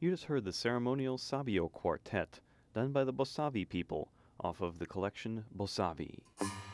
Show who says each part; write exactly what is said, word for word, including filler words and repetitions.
Speaker 1: You just heard the ceremonial Sabio Quartet, done by the Bosavi people, off of the collection Bosavi.